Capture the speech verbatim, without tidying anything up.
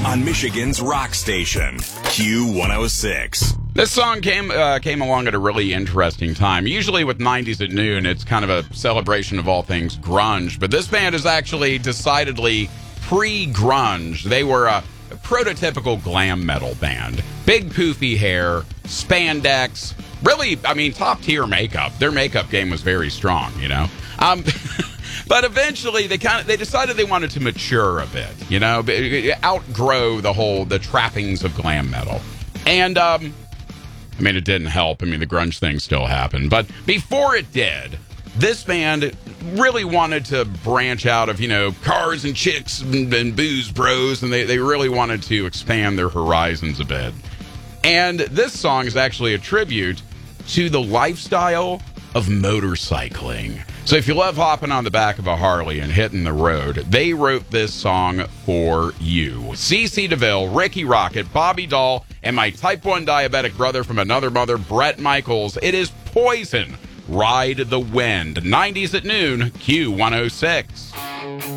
on Michigan's rock station, Q one oh six. This song came uh, came along at a really interesting time. Usually with nineties at Noon, it's kind of a celebration of all things grunge, but this band is actually decidedly pre-grunge. They were a prototypical glam metal band. Big poofy hair, spandex, really, I mean, top-tier makeup. Their makeup game was very strong, you know? Um, but eventually, they kind of they decided they wanted to mature a bit, you know? Outgrow the whole, the trappings of glam metal. And, um... I mean, it didn't help. I mean, the grunge thing still happened. But before it did, this band really wanted to branch out of, you know, cars and chicks and, and booze bros, and they, they really wanted to expand their horizons a bit. And this song is actually a tribute to the lifestyle of motorcycling. So if you love hopping on the back of a Harley and hitting the road, they wrote this song for you. C C DeVille, Ricky Rocket, Bobby Dahl, and my type one diabetic brother from another mother, Brett Michaels. It is Poison, Ride the Wind. nineties at Noon, Q one oh six.